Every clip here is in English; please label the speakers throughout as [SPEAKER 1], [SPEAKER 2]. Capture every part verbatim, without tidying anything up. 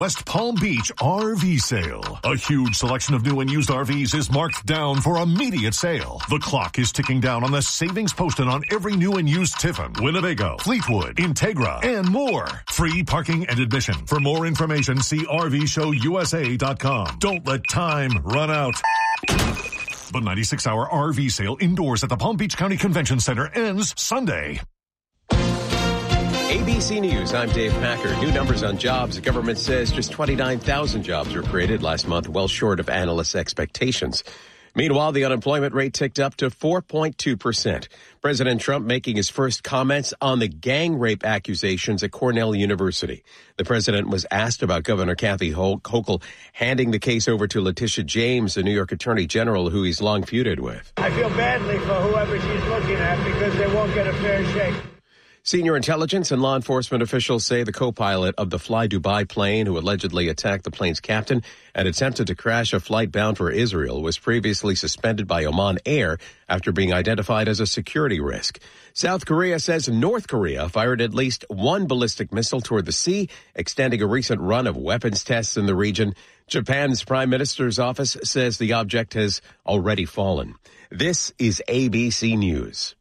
[SPEAKER 1] West Palm Beach R V Sale. A huge selection of new and used R Vs is marked down for immediate sale. The clock is ticking down on the savings posted on every new and used Tiffin, Winnebago, Fleetwood, Integra, and more. Free parking and admission. For more information, see R V show U S A dot com. Don't let time run out. The ninety-six hour R V sale indoors at the Palm Beach County Convention Center ends Sunday.
[SPEAKER 2] A B C News, I'm Dave Packer. New numbers on jobs. The government says just twenty-nine thousand jobs were created last month, well short of analysts' expectations. Meanwhile, the unemployment rate ticked up to four point two percent. President Trump making his first comments on the gang rape accusations at Cornell University. The president was asked about Governor Kathy Hochul handing the case over to Letitia James, the New York Attorney General, who he's long feuded with.
[SPEAKER 3] I feel badly for whoever she's looking at because they won't get a fair shake.
[SPEAKER 2] Senior intelligence and law enforcement officials say the co-pilot of the Fly Dubai plane who allegedly attacked the plane's captain and attempted to crash a flight bound for Israel was previously suspended by Oman Air after being identified as a security risk. South Korea says North Korea fired at least one ballistic missile toward the sea, extending a recent run of weapons tests in the region. Japan's prime minister's office says the object has already fallen. This is A B C News.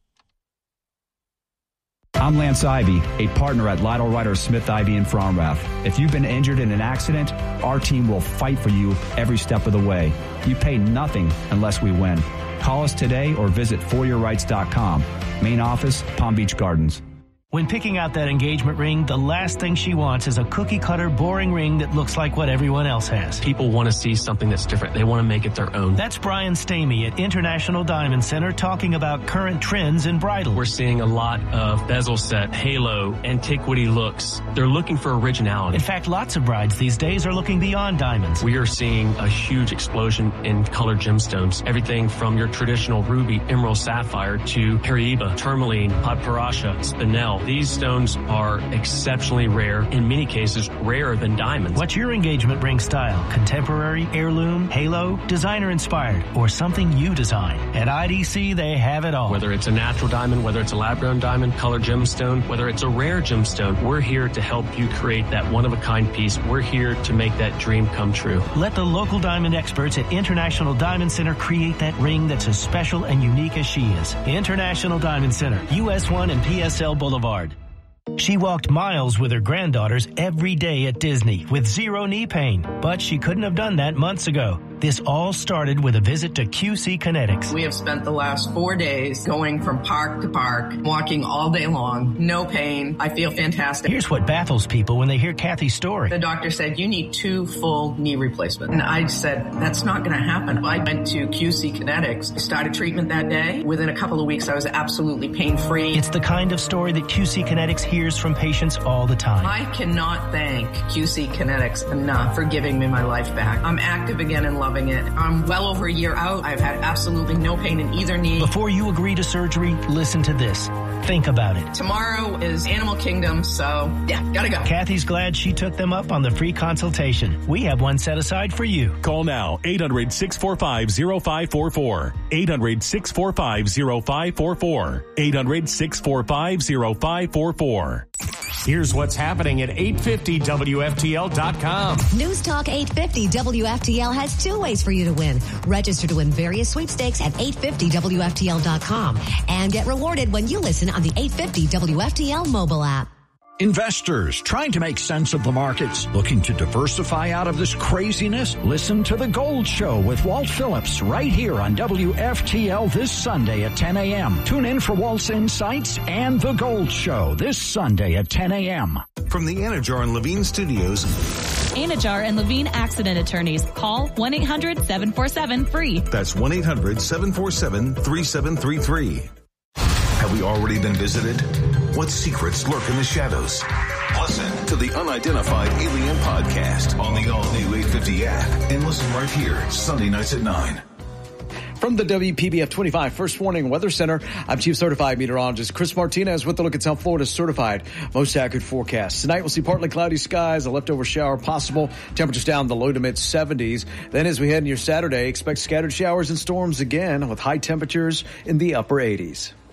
[SPEAKER 4] I'm Lance Ivy, a partner at Lytle Ryder Smith Ivy in Fromrath. If you've been injured in an accident, our team will fight for you every step of the way. You pay nothing unless we win. Call us today or visit for your rights dot com. Main office, Palm Beach Gardens.
[SPEAKER 5] When picking out that engagement ring, the last thing she wants is a cookie-cutter, boring ring that looks like what everyone else has.
[SPEAKER 6] People want to see something that's different. They want to make it their own.
[SPEAKER 5] That's Brian Stamey at International Diamond Center talking about current trends in bridal.
[SPEAKER 6] We're seeing a lot of bezel set, halo, antiquity looks. They're looking for originality.
[SPEAKER 5] In fact, lots of brides these days are looking beyond diamonds.
[SPEAKER 6] We are seeing a huge explosion in colored gemstones. Everything from your traditional ruby, emerald, sapphire to Paraiba, tourmaline, Padparasha, spinel. These stones are exceptionally rare, in many cases rarer than diamonds.
[SPEAKER 5] What's your engagement ring style? Contemporary, heirloom, halo, designer inspired, or something you design? At I D C, they have it all.
[SPEAKER 6] Whether it's a natural diamond, whether it's a lab-grown diamond, colored gemstone, whether it's a rare gemstone, we're here to help you create that one-of-a-kind piece. We're here to make that dream come true.
[SPEAKER 5] Let the local diamond experts at International Diamond Center create that ring that's as special and unique as she is. International Diamond Center, U S one and P S L Boulevard. She walked miles with her granddaughters every day at Disney with zero knee pain, but she couldn't have done that months ago. This all started with a visit to Q C Kinetics.
[SPEAKER 7] We have spent the last four days going from park to park, walking all day long, no pain. I feel fantastic.
[SPEAKER 5] Here's what baffles people when they hear Kathy's story.
[SPEAKER 7] The doctor said, you need two full knee replacements. And I said, that's not going to happen. I went to Q C Kinetics. I started treatment that day. Within a couple of weeks, I was absolutely pain-free.
[SPEAKER 5] It's the kind of story that Q C Kinetics hears from patients all the time.
[SPEAKER 7] I cannot thank Q C Kinetics enough for giving me my life back. I'm active again and loving it. I'm well over a year out. I've had absolutely no pain in either knee.
[SPEAKER 5] Before you agree to surgery, listen to this. Think about it.
[SPEAKER 7] Tomorrow is Animal Kingdom, so yeah, gotta go.
[SPEAKER 5] Kathy's glad she took them up on the free consultation. We have one set aside for you.
[SPEAKER 8] Call now, eight hundred, six four five, zero five four four. eight hundred, six four five, zero five four four. eight hundred, six four five, zero five four four.
[SPEAKER 9] Here's what's happening at eight fifty W F T L dot com.
[SPEAKER 10] News Talk eight fifty W F T L has two ways for you to win. Register to win various sweepstakes at eight fifty W F T L dot com and get rewarded when you listen on the eight fifty W F T L mobile app.
[SPEAKER 11] Investors trying to make sense of the markets, looking to diversify out of this craziness? Listen to The Gold Show with Walt Phillips right here on W F T L this Sunday at ten a.m. Tune in for Walt's insights and The Gold Show this Sunday at ten a.m.
[SPEAKER 12] From the Anajar and Levine Studios.
[SPEAKER 13] Anajar and Levine Accident Attorneys. Call one eight hundred seven four seven free.
[SPEAKER 12] That's one eight hundred seven four seven three seven three three. Have we already been visited? What secrets lurk in the shadows? Listen to the Unidentified Alien Podcast on the all-new eight fifty app and listen right here Sunday nights at nine.
[SPEAKER 14] From the W P B F twenty-five First Warning Weather Center, I'm Chief Certified Meteorologist Chris Martinez with the look at South Florida's certified most accurate forecast. Tonight we'll see partly cloudy skies, a leftover shower possible, temperatures down in the low to mid seventies. Then as we head into your Saturday, expect scattered showers and storms again with high temperatures in the upper eighties.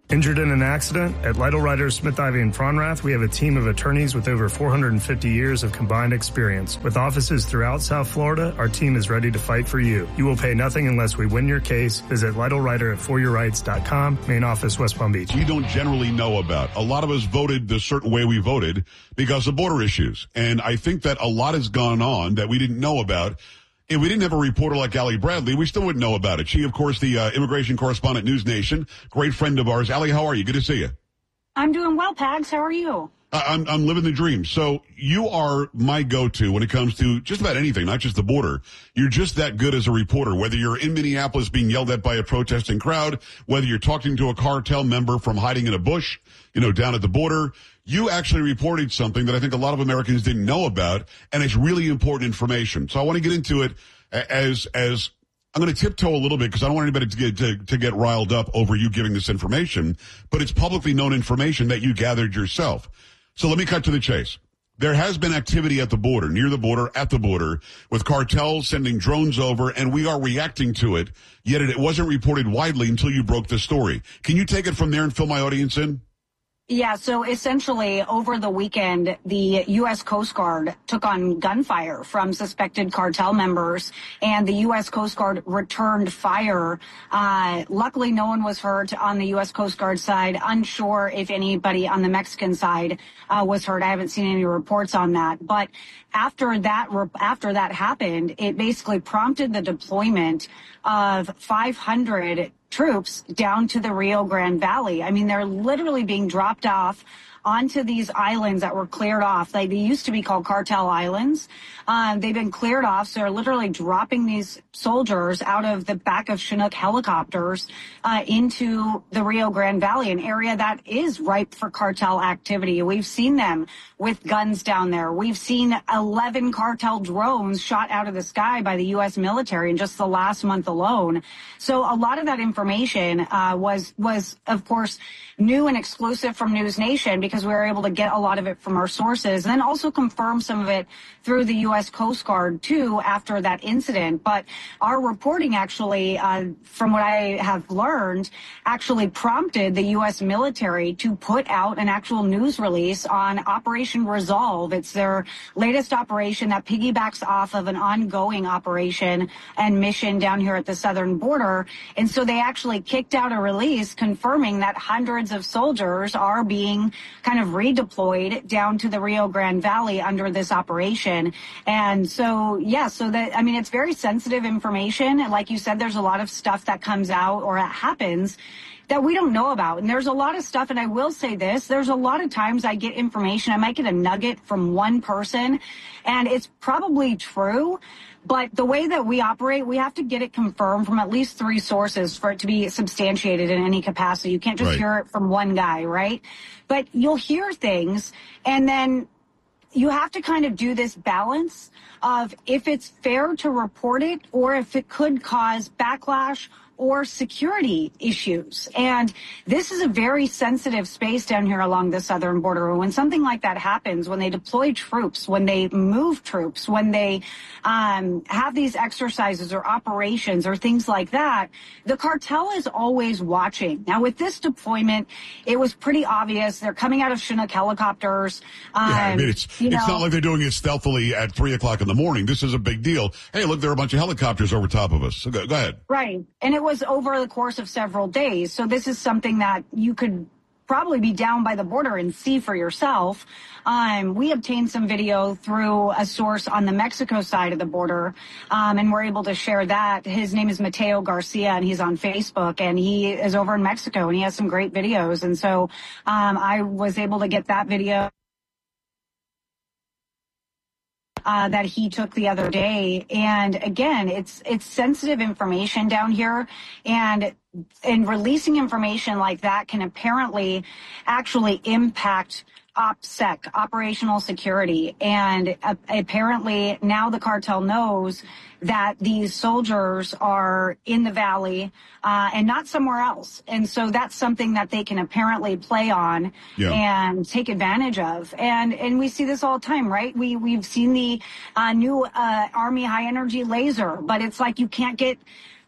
[SPEAKER 15] Injured in an accident? At Lytle Ryder, Smith Ivy and Fronrath, we have a team of attorneys with over four hundred fifty years of combined experience. With offices throughout South Florida, our team is ready to fight for you. You will pay nothing unless we win your case. Visit Lytle Ryder at for your rights dot com, main office, West Palm Beach.
[SPEAKER 16] We don't generally know about. A lot of us voted the certain way we voted because of border issues. And I think that a lot has gone on that we didn't know about. If we didn't have a reporter like Allie Bradley, we still wouldn't know about it. She, of course, the uh, immigration correspondent, News Nation, great friend of ours. Allie, how are you? Good to see you.
[SPEAKER 17] I'm doing well, Pags. How are you?
[SPEAKER 16] Uh, I'm I'm living the dream. So you are my go-to when it comes to just about anything, not just the border. You're just that good as a reporter, whether you're in Minneapolis being yelled at by a protesting crowd, whether you're talking to a cartel member from hiding in a bush, you know, down at the border. You actually reported something that I think a lot of Americans didn't know about, and it's really important information. So I want to get into it as, as I'm going to tiptoe a little bit because I don't want anybody to get, to, to get riled up over you giving this information, but it's publicly known information that you gathered yourself. So let me cut to the chase. There has been activity at the border, near the border, at the border, with cartels sending drones over, and we are reacting to it, yet it wasn't reported widely until you broke the story. Can you take it from there and fill my audience in?
[SPEAKER 17] Yeah, so essentially over the weekend, the U S Coast Guard took on gunfire from suspected cartel members, and the U S Coast Guard returned fire. Uh, luckily, no one was hurt on the U S Coast Guard side. Unsure if anybody on the Mexican side uh, was hurt. I haven't seen any reports on that. But after that, after that happened, it basically prompted the deployment of five hundred troops down to the Rio Grande Valley. I mean, they're literally being dropped off onto these islands that were cleared off. Like, they used to be called cartel islands. Um, they've been cleared off, so they're literally dropping these soldiers out of the back of Chinook helicopters uh, into the Rio Grande Valley, an area that is ripe for cartel activity. We've seen them with guns down there. We've seen eleven cartel drones shot out of the sky by the U S military in just the last month alone. So a lot of that information uh, was, was, of course, new and exclusive from News Nation because we were able to get a lot of it from our sources, and then also confirm some of it through the U S Coast Guard, too, after that incident. But our reporting actually, uh, from what I have learned, actually prompted the U S military to put out an actual news release on Operation Resolve. It's their latest operation that piggybacks off of an ongoing operation and mission down here at the southern border. And so they actually kicked out a release confirming that hundreds of soldiers are being kind of redeployed down to the Rio Grande Valley under this operation. And so, yeah, so that, I mean, it's very sensitive information. And like you said, there's a lot of stuff that comes out or happens that we don't know about. And there's a lot of stuff, and I will say this, there's a lot of times I get information, I might get a nugget from one person, and it's probably true, but the way that we operate, we have to get it confirmed from at least three sources for it to be substantiated in any capacity. You can't just right. hear it from one guy, right? But you'll hear things, and then you have to kind of do this balance of if it's fair to report it or if it could cause backlash or security issues. And this is a very sensitive space down here along the southern border. When something like that happens, when they deploy troops, when they move troops, when they um, have these exercises or operations or things like that, the cartel is always watching. Now, with this deployment, it was pretty obvious. They're coming out of Chinook helicopters. Um,
[SPEAKER 16] yeah, I mean, it's, it's
[SPEAKER 17] know,
[SPEAKER 16] not like they're doing it stealthily at three o'clock in the morning. This is a big deal. Hey, look, there are a bunch of helicopters over top of us. So go, go ahead.
[SPEAKER 17] Right. And it was over the course of several days. So this is something that you could probably be down by the border and see for yourself. Um, we obtained some video through a source on the Mexico side of the border, um, and we're able to share that. His name is Mateo Garcia, and he's on Facebook, and he is over in Mexico, and he has some great videos. And so um, I was able to get that video Uh, that he took the other day. And again, it's it's sensitive information down here, and and releasing information like that can apparently actually impact OPSEC, operational security. And uh, apparently now the cartel knows that these soldiers are in the valley uh, and not somewhere else. And so that's something that they can apparently play on yeah. and take advantage of. And and we see this all the time, right? We, we've seen the uh, new uh, Army high-energy laser, but it's like you can't get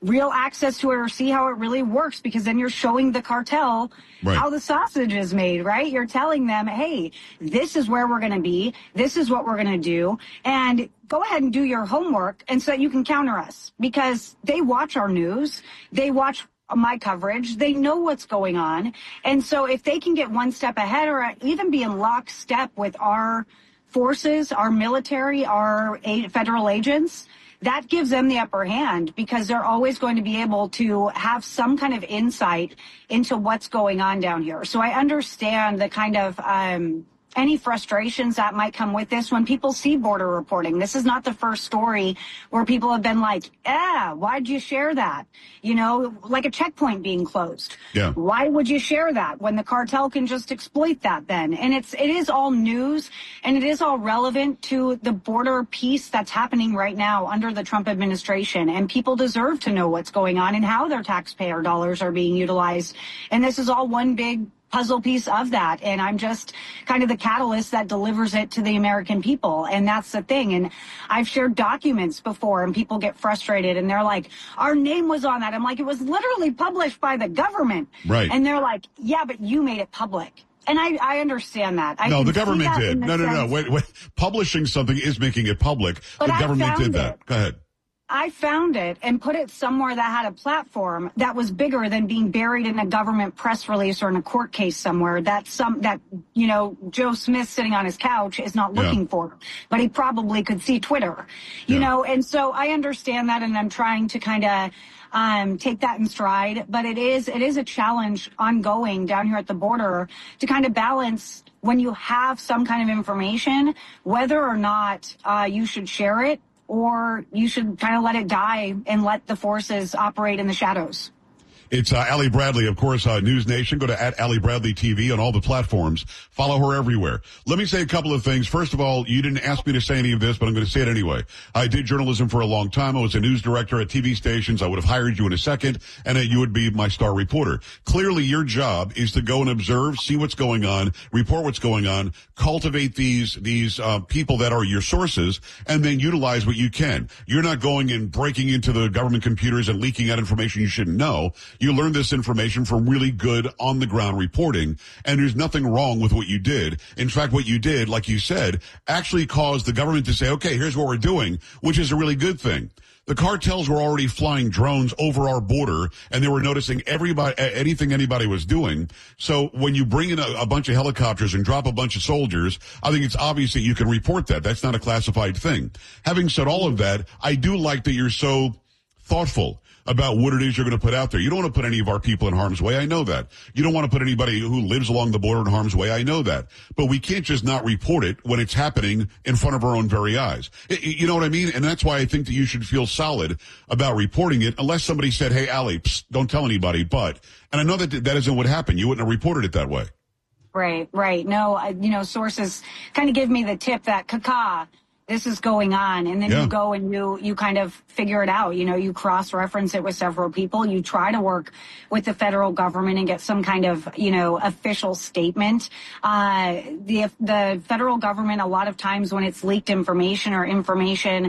[SPEAKER 17] real access to it or see how it really works, because then you're showing the cartel right. how the sausage is made, right? You're telling them, hey, this is where we're going to be. This is what we're going to do. And go ahead and do your homework, and so that you can counter us, because they watch our news. They watch my coverage. They know what's going on. And so if they can get one step ahead or even be in lockstep with our forces, our military, our federal agents, that gives them the upper hand, because they're always going to be able to have some kind of insight into what's going on down here. So I understand the kind of um, any frustrations that might come with this when people see border reporting. This is not the first story where people have been like, ah, why'd you share that? You know, like a checkpoint being closed.
[SPEAKER 16] Yeah.
[SPEAKER 17] Why would you share that when the cartel can just exploit that then? And it's, it is all news, and it is all relevant to the border peace that's happening right now under the Trump administration. And people deserve to know what's going on and how their taxpayer dollars are being utilized. And this is all one big puzzle piece of that, and I'm just kind of the catalyst that delivers it to the American people, and that's the thing. And I've shared documents before, and people get frustrated, and they're like, our name was on that. I'm like, it was literally published by the government.
[SPEAKER 16] Right.
[SPEAKER 17] And they're like, yeah, but you made it public. And I, I understand that. I
[SPEAKER 16] no, the government did. No, no, no. Wait, wait. Publishing something is making it public.
[SPEAKER 17] But
[SPEAKER 16] the
[SPEAKER 17] I
[SPEAKER 16] government did
[SPEAKER 17] found
[SPEAKER 16] that.
[SPEAKER 17] it.
[SPEAKER 16] Go ahead.
[SPEAKER 17] I found it and put it somewhere that had a platform that was bigger than being buried in a government press release or in a court case somewhere that some that, you know, Joe Smith sitting on his couch is not looking yeah. for. But he probably could see Twitter, you yeah. know, and so I understand that, and I'm trying to kind of um, take that in stride. But it is it is a challenge ongoing down here at the border to kind of balance when you have some kind of information, whether or not uh, you should share it, or you should kind of let it die and let the forces operate in the shadows.
[SPEAKER 16] It's uh, Allie Bradley, of course, uh, News Nation. Go to at Allie Bradley T V on all the platforms. Follow her everywhere. Let me say a couple of things. First of all, you didn't ask me to say any of this, but I'm going to say it anyway. I did journalism for a long time. I was a news director at T V stations. I would have hired you in a second, and uh, you would be my star reporter. Clearly, your job is to go and observe, see what's going on, report what's going on, cultivate these these uh, people that are your sources, and then utilize what you can. You're not going and breaking into the government computers and leaking out information you shouldn't know. You learned this information from really good on-the-ground reporting, and there's nothing wrong with what you did. In fact, what you did, like you said, actually caused the government to say, okay, here's what we're doing, which is a really good thing. The cartels were already flying drones over our border, and they were noticing everybody, anything anybody was doing. So when you bring in a, a bunch of helicopters and drop a bunch of soldiers, I think it's obvious that you can report that. That's not a classified thing. Having said all of that, I do like that you're so thoughtful about what it is you're going to put out there. You don't want to put any of our people in harm's way. I know that. You don't want to put anybody who lives along the border in harm's way. I know that. But we can't just not report it when it's happening in front of our own very eyes. You know what I mean? And that's why I think that you should feel solid about reporting it, unless somebody said, hey, Allie, psst, don't tell anybody. But, and I know that that isn't what happened. You wouldn't have reported it that way.
[SPEAKER 17] Right, right. No, I, you know, sources kind of give me the tip that caca, this is going on, and then yeah. you go and you you kind of figure it out. You know, you cross-reference it with several people. You try to work with the federal government and get some kind of, you know, official statement. Uh, the the federal government, a lot of times when it's leaked information or information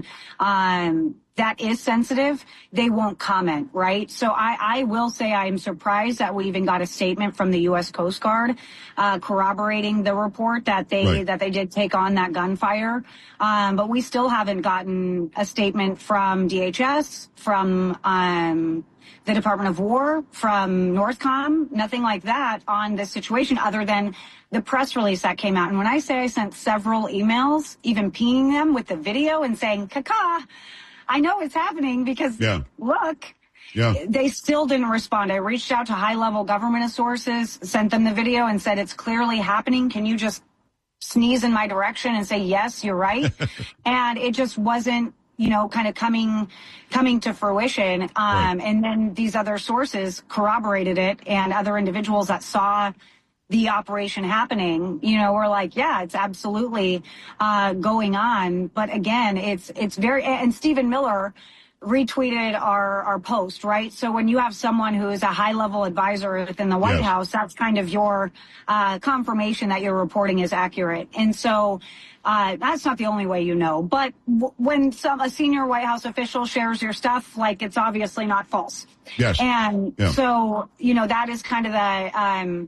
[SPEAKER 17] um, that is sensitive, they won't comment, right? So I, I will say I am surprised that we even got a statement from the U S Coast Guard uh, corroborating the report that they right. that they did take on that gunfire. Um, but we still haven't gotten a statement from D H S, from um, the Department of War, from Northcom, nothing like that on this situation other than the press release that came out. And when I say I sent several emails, even pinging them with the video and saying, caca, I know it's happening because, yeah. look, yeah. they still didn't respond. I reached out to high-level government sources, sent them the video, and said, it's clearly happening. Can you just sneeze in my direction and say, yes, you're right? And it just wasn't, you know, kind of coming coming to fruition. Um, right. And then these other sources corroborated it, and other individuals that saw the operation happening, you know, we're like, yeah, it's absolutely uh, going on. But again, it's it's very, and Stephen Miller, retweeted our, our post, right? So when you have someone who is a high-level advisor within the White yes. House, that's kind of your uh, confirmation that your reporting is accurate. And so uh, that's not the only way you know. But w- when some a senior White House official shares your stuff, like, it's obviously not false.
[SPEAKER 16] Yes.
[SPEAKER 17] And yeah. so, you know, that is kind of the... Um,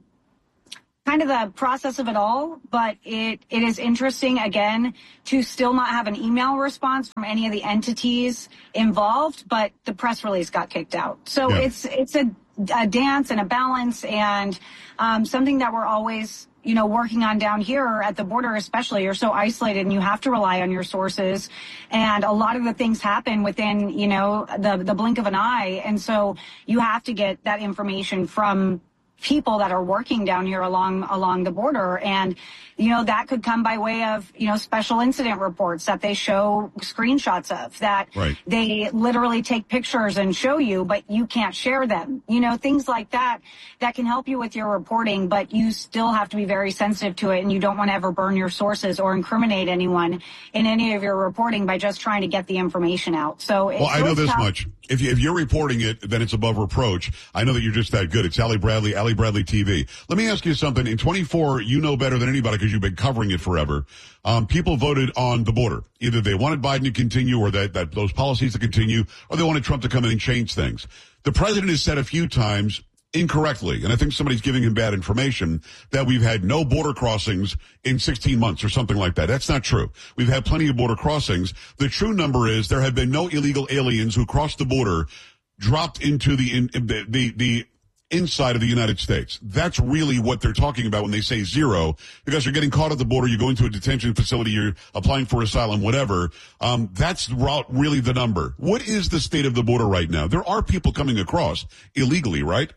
[SPEAKER 17] kind of the process of it all, but it, it is interesting, again, to still not have an email response from any of the entities involved, but the press release got kicked out. So yeah. it's it's a, a dance and a balance, and um, something that we're always, you know, working on down here at the border especially. You're so isolated and you have to rely on your sources, and a lot of the things happen within, you know, the, the blink of an eye, and so you have to get that information from people that are working down here along along the border. And, you know, that could come by way of, you know, special incident reports that they show screenshots of, that
[SPEAKER 16] right.
[SPEAKER 17] they literally take pictures and show you, but you can't share them. You know, things like that, that can help you with your reporting, but you still have to be very sensitive to it, and you don't want to ever burn your sources or incriminate anyone in any of your reporting by just trying to get the information out. So it's
[SPEAKER 16] well, I know this
[SPEAKER 17] tough.
[SPEAKER 16] much. If, you, if you're reporting it, then it's above reproach. I know that you're just that good. It's Allie Bradley, Allie Bradley T V. Let me ask you something. In twenty-four, you know better than anybody because you've been covering it forever. Um, people voted on the border. Either they wanted Biden to continue, or that, that those policies to continue, or they wanted Trump to come in and change things. The president has said a few times, incorrectly, and I think somebody's giving him bad information, that we've had no border crossings in sixteen months or something like that. That's not true. We've had plenty of border crossings. The true number is there have been no illegal aliens who crossed the border, dropped into the in, the, the the inside of the United States. That's really what they're talking about when they say zero, because you're getting caught at the border, you're going to a detention facility, you're applying for asylum, whatever. Um, that's really the number. What is the state of the border right now? There are people coming across illegally, right?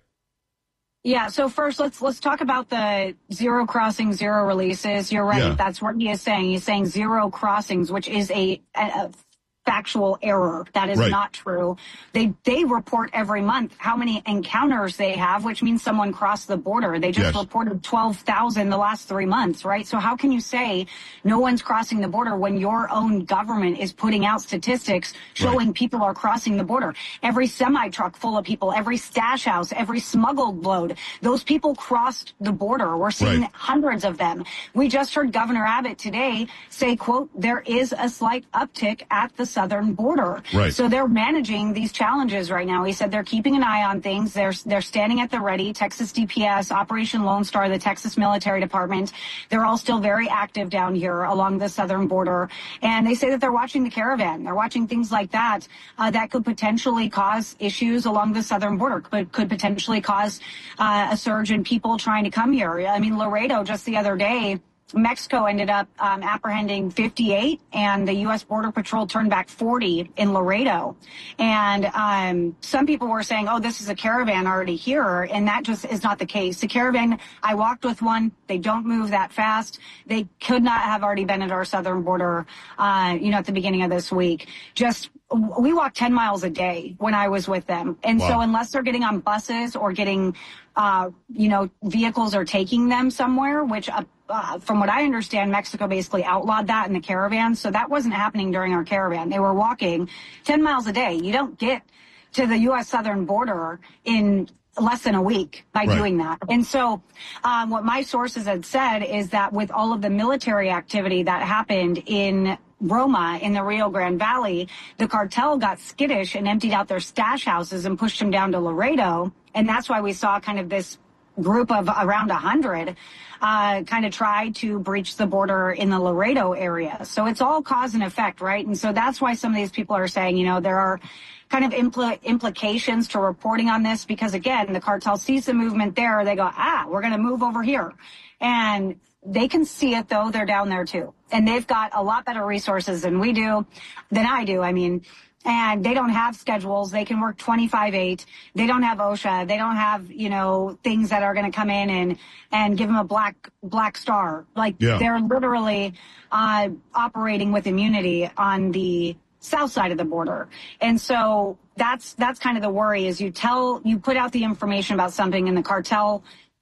[SPEAKER 17] Yeah. So first, let's let's talk about the zero crossing, zero releases. You're right.
[SPEAKER 16] Yeah.
[SPEAKER 17] That's what he is saying. He's saying zero crossings, which is a, a, a factual error. That is
[SPEAKER 16] right.
[SPEAKER 17] not true. They they report every month how many encounters they have, which means someone crossed the border. They just
[SPEAKER 16] yes.
[SPEAKER 17] reported twelve thousand the last three months, right? So how can you say no one's crossing the border when your own government is putting out statistics showing right. people are crossing the border? Every semi-truck full of people, every stash house, every smuggled load, those people crossed the border. We're seeing
[SPEAKER 16] right.
[SPEAKER 17] hundreds of them. We just heard Governor Abbott today say, quote, there is a slight uptick at the southern border.
[SPEAKER 16] Right.
[SPEAKER 17] So they're managing these challenges right now. He said they're keeping an eye on things. They're they're standing at the ready. Texas D P S, Operation Lone Star, the Texas Military Department, they're all still very active down here along the southern border. And they say that they're watching the caravan. They're watching things like that uh, that could potentially cause issues along the southern border, could, could potentially cause uh, a surge in people trying to come here. I mean, Laredo just the other day, Mexico ended up um, apprehending fifty-eight, and the U S Border Patrol turned back forty in Laredo. And um, some people were saying, oh, this is a caravan already here, and that just is not the case. The caravan, I walked with one. They don't move that fast. They could not have already been at our southern border, uh, you know, at the beginning of this week. Just we walk ten miles a day when I was with them. And wow. so unless they're getting on buses or getting, uh, you know, vehicles are taking them somewhere, which uh, uh, from what I understand, Mexico basically outlawed that in the caravan. So that wasn't happening during our caravan. They were walking ten miles a day. You don't get to the U S southern border in less than a week by
[SPEAKER 16] right.
[SPEAKER 17] doing that. And so um, what my sources had said is that with all of the military activity that happened in Roma in the Rio Grande Valley, the cartel got skittish and emptied out their stash houses and pushed them down to Laredo. And that's why we saw kind of this group of around one hundred uh, kind of try to breach the border in the Laredo area. So it's all cause and effect, right? And so that's why some of these people are saying, you know, there are kind of impl- implications to reporting on this, because, again, the cartel sees the movement there. They go, ah, we're going to move over here. And they can see it, though. They're down there, too. And they've got a lot better resources than we do, than I do. I mean, and they don't have schedules. They can work twenty-five eight. They don't have OSHA. They don't have, you know, things that are going to come in and, and give them a black, black star. Like,
[SPEAKER 16] yeah.
[SPEAKER 17] they're literally uh, operating with immunity on the south side of the border. And so that's, that's kind of the worry, is you tell, you put out the information about something and the cartel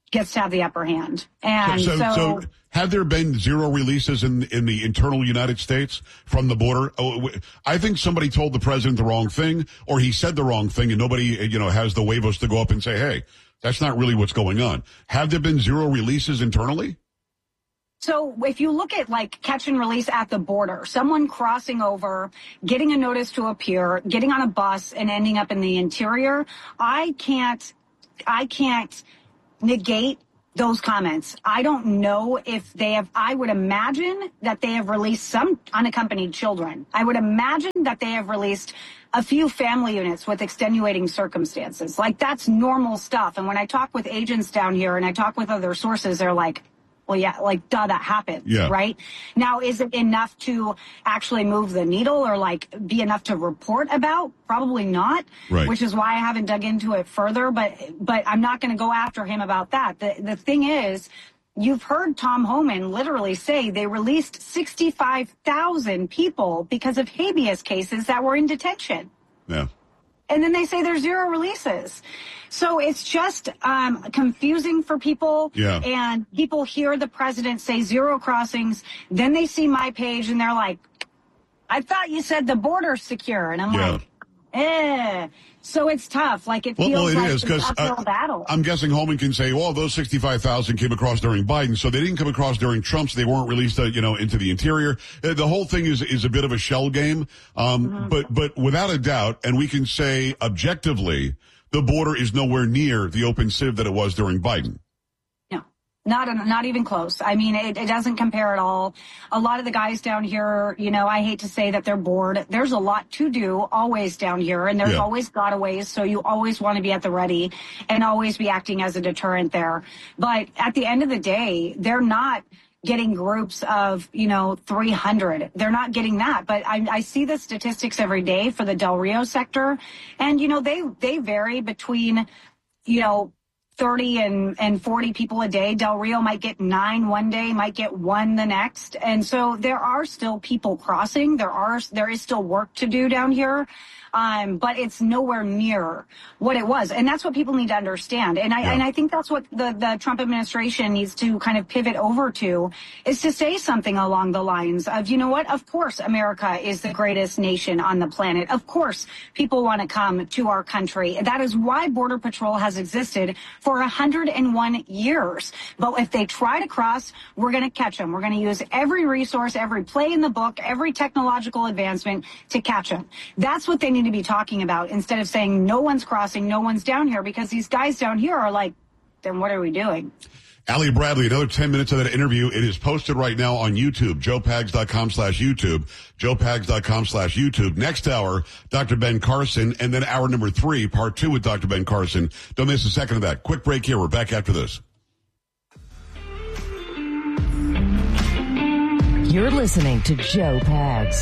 [SPEAKER 17] gets to have the upper hand. And
[SPEAKER 16] so, so, so, so have there been zero releases in in the internal United States from the border? Oh, I think somebody told the president the wrong thing, or he said the wrong thing, and nobody, you know, has the huevos to go up and say, hey, that's not really what's going on. Have there been zero releases internally?
[SPEAKER 17] So if you look at like catch and release at the border, someone crossing over, getting a notice to appear, getting on a bus and ending up in the interior, I can't, I can't negate those comments. I don't know if they have, I would imagine that they have released some unaccompanied children. I would imagine that they have released a few family units with extenuating circumstances. Like that's normal stuff. And when I talk with agents down here and I talk with other sources, they're like, well, yeah, like, duh, that happens, yeah. Right? Now, is it enough to actually move the needle or, like, be enough to report about? Probably not, right. Which is why I haven't dug into it further, but but I'm not going to go after him about that. The, the thing is, you've heard Tom Homan literally say they released sixty-five thousand people because of habeas cases that were in detention.
[SPEAKER 16] Yeah.
[SPEAKER 17] And then they say there's zero releases. So it's just um, confusing for people.
[SPEAKER 16] Yeah.
[SPEAKER 17] And people hear the president say zero crossings. Then they see my page and they're like, I thought you said the border's secure. And I'm
[SPEAKER 16] yeah.
[SPEAKER 17] like, eh. So it's tough. Like it feels
[SPEAKER 16] well, well, it
[SPEAKER 17] like
[SPEAKER 16] is,
[SPEAKER 17] it's an uphill
[SPEAKER 16] uh,
[SPEAKER 17] battle.
[SPEAKER 16] I'm guessing Holman can say, well, those sixty-five thousand came across during Biden, so they didn't come across during Trump, so they weren't released, uh, you know, into the interior. Uh, the whole thing is is a bit of a shell game. Um, mm-hmm. But but without a doubt, and we can say objectively, the border is nowhere near the open civ that it was during Biden.
[SPEAKER 17] Not not even close. I mean, it, it doesn't compare at all. A lot of the guys down here, you know, I hate to say that they're bored. There's a lot to do always down here, and there's yeah. always gotaways, so you always want to be at the ready and always be acting as a deterrent there. But at the end of the day, they're not getting groups of, you know, three hundred. They're not getting that. But I, I see the statistics every day for the Del Rio sector, and, you know, they, they vary between, you know, thirty and, and forty people a day. Del Rio might get nine one day, might get one the next. And so there are still people crossing. There are, there is still work to do down here. Um, but it's nowhere near what it was. And that's what people need to understand. And I, yeah. and I think that's what the, the Trump administration needs to kind of pivot over to, is to say something along the lines of, you know what, of course America is the greatest nation on the planet. Of course people want to come to our country. That is why Border Patrol has existed for one hundred one years. But if they try to cross, we're going to catch them. We're going to use every resource, every play in the book, every technological advancement to catch them. That's what they need to be talking about, instead of saying no one's crossing, no one's down here, because these guys down here are like, then what are we doing?
[SPEAKER 16] Allie Bradley, another ten minutes of that interview. It is posted right now on YouTube, joe pags dot com slash YouTube, joe pags dot com slash YouTube. Next hour, Doctor Ben Carson, and then hour number three, part two with Doctor Ben Carson. Don't miss a second of that. Quick break here. We're back after this.
[SPEAKER 18] You're listening to Joe Pags.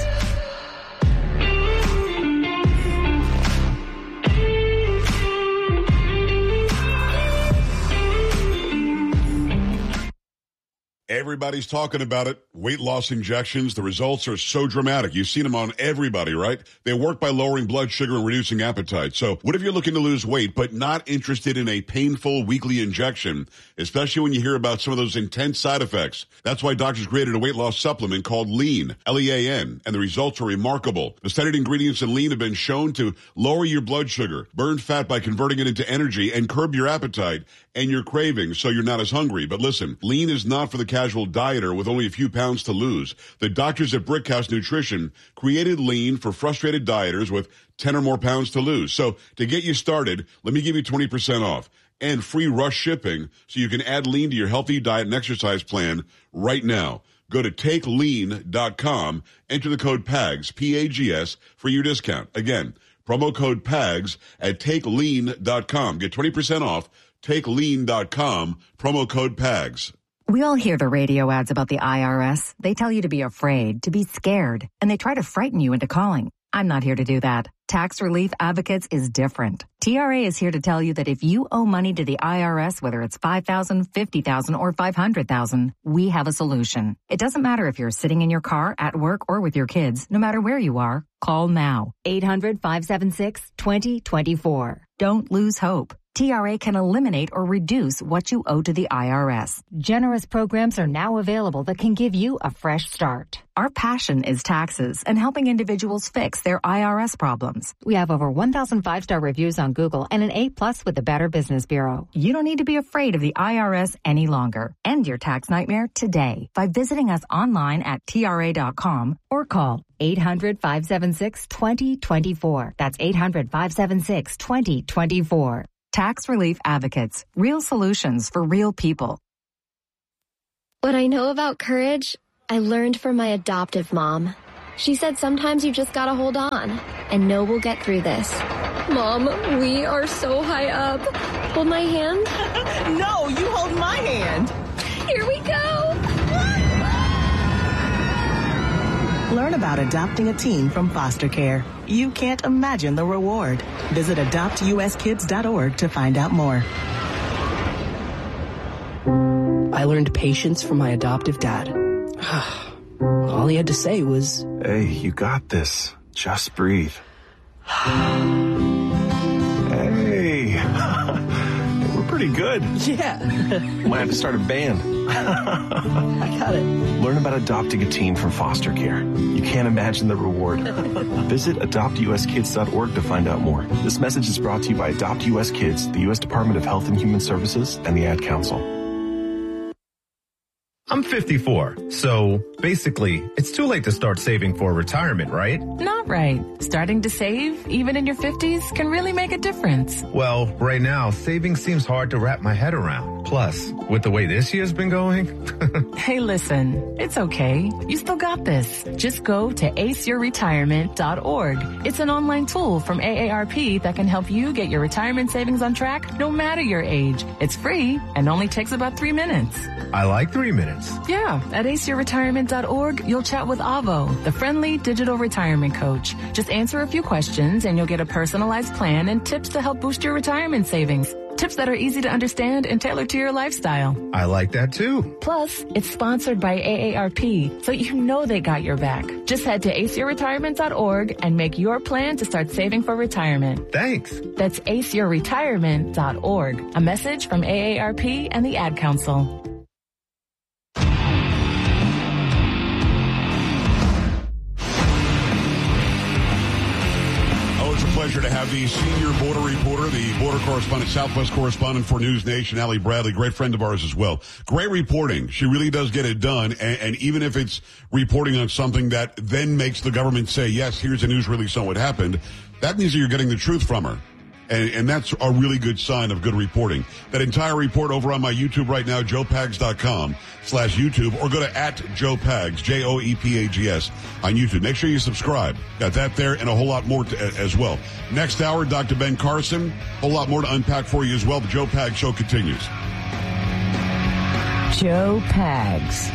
[SPEAKER 16] Everybody's talking about it. Weight loss injections. The results are so dramatic. You've seen them on everybody, right? They work by lowering blood sugar and reducing appetite. So what if you're looking to lose weight but not interested in a painful weekly injection, especially when you hear about some of those intense side effects? That's why doctors created a weight loss supplement called Lean, L E A N, and the results are remarkable. The studied ingredients in Lean have been shown to lower your blood sugar, burn fat by converting it into energy, and curb your appetite and your cravings so you're not as hungry. But listen, Lean is not for the casual dieter with only a few pounds to lose. The doctors at Brickhouse Nutrition created Lean for frustrated dieters with ten or more pounds to lose. So to get you started, let me give you twenty percent off and free rush shipping so you can add Lean to your healthy diet and exercise plan right now. Go to take lean dot com, enter the code PAGS, P A G S, for your discount. Again, promo code PAGS at take lean dot com. Get twenty percent off, take lean dot com, promo code PAGS.
[SPEAKER 19] We all hear the radio ads about the I R S. They tell you to be afraid, to be scared, and they try to frighten you into calling. I'm not here to do that. Tax Relief Advocates is different. T R A is here to tell you that if you owe money to the I R S, whether it's five thousand dollars, fifty thousand dollars, or five hundred thousand dollars, we have a solution. It doesn't matter if you're sitting in your car, at work, or with your kids. No matter where you are, call now. eight hundred, five seven six, two zero two four. Don't lose hope. T R A can eliminate or reduce what you owe to the I R S. Generous programs are now available that can give you a fresh start. Our passion is taxes and helping individuals fix their I R S problems. We have over one thousand five-star reviews on Google and an A plus with the Better Business Bureau. You don't need to be afraid of the I R S any longer. End your tax nightmare today by visiting us online at T R A dot com or call eight hundred, five seven six, two zero two four. That's eight hundred, five seven six, two zero two four. Tax Relief Advocates. Real solutions for real people.
[SPEAKER 20] What I know about courage, I learned from my adoptive mom. She said sometimes you just gotta hold on and know we'll get through this. Mom, we are so high up. Hold my hand.
[SPEAKER 21] No, you hold my hand.
[SPEAKER 20] Here we go.
[SPEAKER 21] Learn about adopting a teen from foster care. You can't imagine the reward. Visit adopt U S kids dot org to find out more.
[SPEAKER 22] I learned patience from my adoptive dad. All he had to say was,
[SPEAKER 23] "Hey, you got this. Just breathe." Hey, we're pretty good.
[SPEAKER 22] Yeah.
[SPEAKER 23] Might have to start a band.
[SPEAKER 22] I got it.
[SPEAKER 23] Learn about adopting a teen from foster care. You can't imagine the reward. Visit adopt U S kids dot org to find out more. This message is brought to you by Adopt U S Kids, the U S Department of Health and Human Services, and the Ad Council.
[SPEAKER 24] I'm fifty-four, so basically, it's too late to start saving for retirement, right?
[SPEAKER 25] Not right. Starting to save, even in your fifties, can really make a difference.
[SPEAKER 24] Well, right now, saving seems hard to wrap my head around. Plus, with the way this year's been going...
[SPEAKER 25] Hey, listen, it's okay. You still got this. Just go to ace your retirement dot org. It's an online tool from A A R P that can help you get your retirement savings on track no matter your age. It's free and only takes about three minutes.
[SPEAKER 24] I like three minutes.
[SPEAKER 25] Yeah, at ace your retirement dot org, you'll chat with Avo, the friendly digital retirement coach. Just answer a few questions and you'll get a personalized plan and tips to help boost your retirement savings. Tips that are easy to understand and tailored to your lifestyle.
[SPEAKER 24] I like that too.
[SPEAKER 25] Plus, it's sponsored by A A R P, so you know they got your back. Just head to ace your retirement dot org and make your plan to start saving for retirement.
[SPEAKER 24] Thanks.
[SPEAKER 25] That's ace your retirement dot org. A message from A A R P and the Ad Council.
[SPEAKER 16] Pleasure to have the senior border reporter, the border correspondent, Southwest correspondent for News Nation, Allie Bradley, great friend of ours as well. Great reporting. She really does get it done. And, and even if it's reporting on something that then makes the government say, yes, here's a news release on what happened, that means that you're getting the truth from her. And, and that's a really good sign of good reporting. That entire report over on my YouTube right now, joe pags dot com slash YouTube, or go to at Joe Pags, J O E P A G S, on YouTube. Make sure you subscribe. Got that there and a whole lot more to, as well. Next hour, Doctor Ben Carson, a whole lot more to unpack for you as well. The Joe Pags Show continues.
[SPEAKER 18] Joe Pags.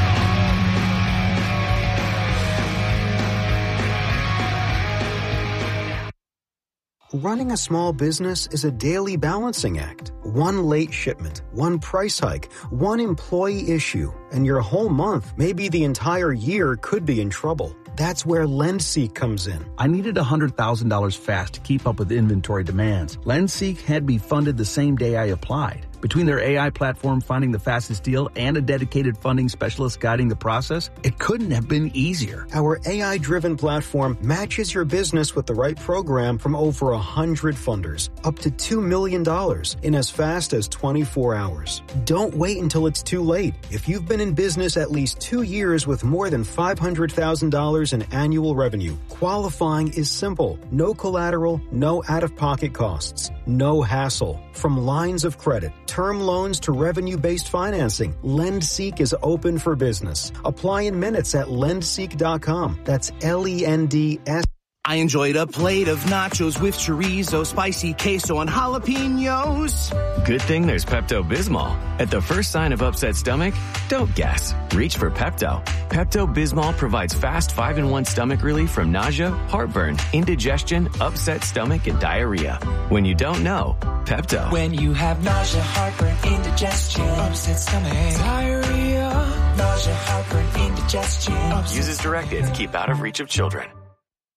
[SPEAKER 26] Running a small business is a daily balancing act. One late shipment, one price hike, one employee issue, and your whole month, maybe the entire year, could be in trouble. That's where LendSeek comes in.
[SPEAKER 27] I needed one hundred thousand dollars fast to keep up with inventory demands. LendSeek had me funded the same day I applied. Between their A I platform finding the fastest deal and a dedicated funding specialist guiding the process, it couldn't have been easier.
[SPEAKER 26] Our A I-driven platform matches your business with the right program from over one hundred funders, up to two million dollars in as fast as twenty-four hours. Don't wait until it's too late. If you've been in business at least two years with more than five hundred thousand dollars in annual revenue, qualifying is simple. No collateral, no out-of-pocket costs, no hassle. From lines of credit, term loans to revenue-based financing, LendSeek is open for business. Apply in minutes at lend seek dot com. That's L E N D S.
[SPEAKER 28] I enjoyed a plate of nachos with chorizo, spicy queso, and jalapenos.
[SPEAKER 29] Good thing there's Pepto-Bismol. At the first sign of upset stomach, don't guess. Reach for Pepto. Pepto-Bismol provides fast five in one stomach relief from nausea, heartburn, indigestion, upset stomach, and diarrhea. When you don't know, Pepto.
[SPEAKER 30] When you have nausea, heartburn, indigestion, upset stomach, diarrhea, nausea, heartburn, indigestion.
[SPEAKER 29] Use as directed. Keep out of reach of children.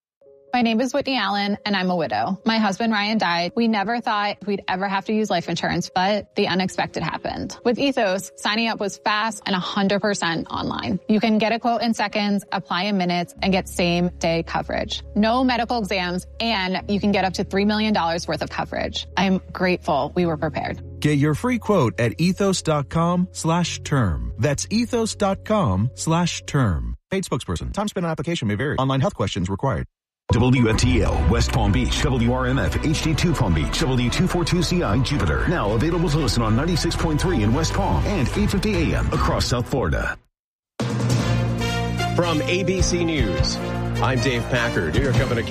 [SPEAKER 1] My name is Whitney Allen, and I'm a widow. My husband, Ryan, died. We never thought we'd ever have to use life insurance, but the unexpected happened. With Ethos, signing up was fast and one hundred percent online. You can get a quote in seconds, apply in minutes, and get same-day coverage. No medical exams, and you can get up to three million dollars worth of coverage. I'm grateful we were prepared.
[SPEAKER 2] Get your free quote at ethos.com slash term. That's ethos.com slash term. Paid spokesperson. Time spent on application may vary. Online health questions required.
[SPEAKER 12] W F T L, West Palm Beach, W R M F, H D two Palm Beach, W two forty-two C I, Jupiter. Now available to listen on ninety-six point three in West Palm and eight fifty A M across South Florida.
[SPEAKER 3] From A B C News, I'm Dave Packer. New York Governor